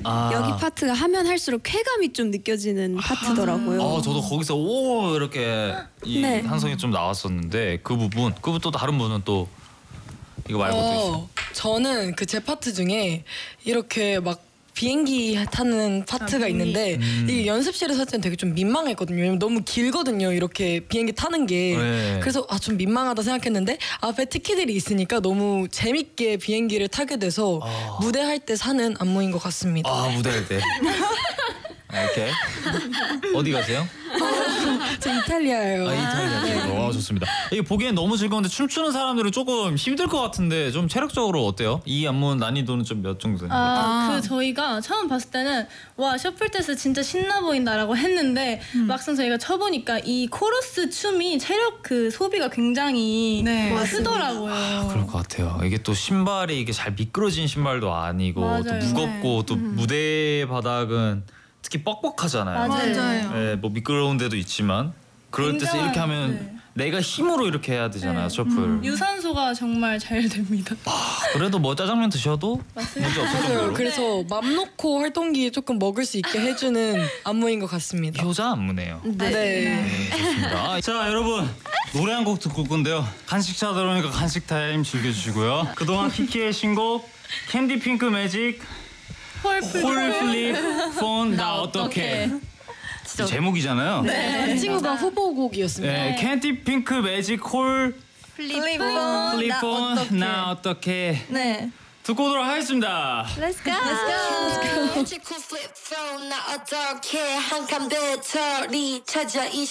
여기 파트가 하면 할수록 쾌감이 좀 느껴지는 파트더라고요. 저도 거기서 오 이렇게 이 네. 한성이 좀 나왔었는데 그 부분 또 다른 분은 또 이거 말고 또 있어요. 저는 그 제 파트 중에 이렇게 막 비행기 타는 파트가 있는데 이게 연습실에서 할 때는 되게 좀 민망했거든요. 왜냐면 너무 길거든요. 이렇게 비행기 타는 게. 네. 그래서 좀 민망하다 생각했는데 앞에 티키들이 있으니까 너무 재밌게 비행기를 타게 돼서 무대할 때 사는 안무인 것 같습니다. 무대할 때. 이렇게 어디 가세요? 저 이탈리아예요. 이탈리아. 좋습니다. 이게 보기엔 너무 즐거운데 춤추는 사람들은 조금 힘들 것 같은데 좀 체력적으로 어때요? 이 안무 난이도는 좀 몇 정도 되는 거예요? 그 저희가 처음 봤을 때는 와 셔플댄스 진짜 신나 보인다라고 했는데 막상 저희가 쳐보니까 이 코러스 춤이 체력 그 소비가 굉장히 크더라고요. 그럴 것 같아요. 이게 또 신발이 이게 잘 미끄러진 신발도 아니고 맞아요. 또 무겁고 또 무대 바닥은 특히 뻑뻑하잖아요. 맞아요. 네, 뭐 미끄러운 데도 있지만 그럴 때서 이렇게 하면 내가 힘으로 이렇게 해야 되잖아요. 셔플. 유산소가 정말 잘 됩니다. 그래도 뭐 짜장면 드셔도 문제 없을 맞아요. 정도로. 그래서 맘 놓고 활동기에 조금 먹을 수 있게 해주는 안무인 것 같습니다. 효자 안무네요. 네. 좋습니다. 자 여러분 노래 한 곡 듣고 올 건데요. 간식차 들어오니까 간식 타임 즐겨주시고요. 그동안 키키의 신곡 캔디 핑크 매직 홀 플립 폰 나 어떡해 제목이잖아요. 이 친구가 후보곡이었습니다. 네, 캔디 핑크 매직 홀 플립폰 플립폰 나 어떡해 듣고 오도록 하겠습니다. Let's go. Magical flip phone 나 어떡해 한 칸 배터리 찾아 이